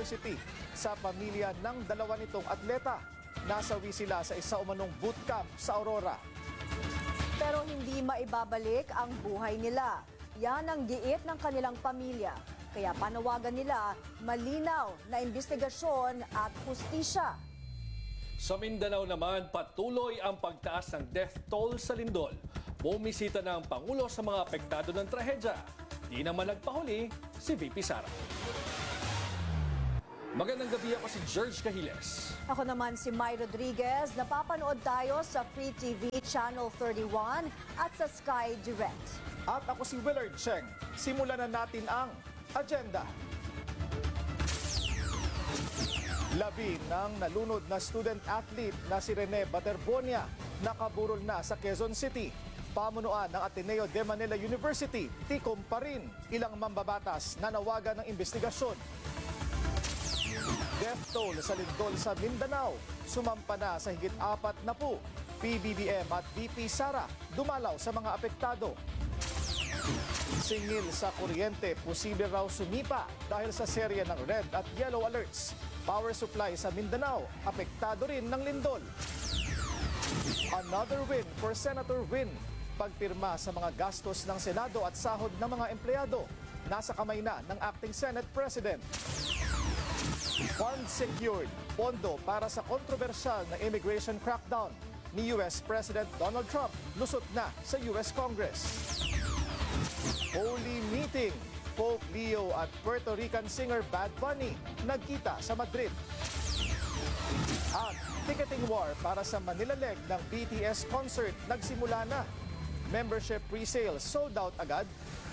University sa pamilya ng dalawa nitong atleta. Nasawi sila sa isa umanong bootcamp sa Aurora. Pero hindi maibabalik ang buhay nila. Yan ang giit ng kanilang pamilya. Kaya panawagan nila malinaw na investigasyon at hustisya. Sa Mindanao naman, patuloy ang pagtaas ng death toll sa lindol. Bumisita na ang Pangulo sa mga apektado ng trahedya. Di naman nagpahuli si VP Sara. Magandang gabi, ako si George Cahiles. Ako naman si Mai Rodriguez. Napapanood tayo sa Free TV Channel 31 at sa Sky Direct. At ako si Willard Cheng. Simulan na natin ang agenda. Labi ng nalunod na student-athlete na si Rene Baterbonia nakaburol na sa Quezon City. Pamunuan ng Ateneo de Manila University, tikom pa rin ilang mambabatas na nawagan ng investigasyon. Death toll sa lindol sa Mindanao, sumampa na sa higit 40. PBBM at VP Sara dumalaw sa mga apektado. Singil sa kuryente, posible raw sumipa dahil sa serye ng red at yellow alerts. Power supply sa Mindanao, apektado rin ng lindol. Another win for Senator Win. Pagpirma sa mga gastos ng Senado at sahod ng mga empleyado, nasa kamay na ng Acting Senate President. Fund secured, pondo para sa kontrobersyal na immigration crackdown ni US President Donald Trump lusot na sa US Congress. Holy meeting, Pope Leo at Puerto Rican singer Bad Bunny nagkita sa Madrid. At ticketing war para sa Manila leg ng BTS concert nagsimula na. Membership pre-sale sold out agad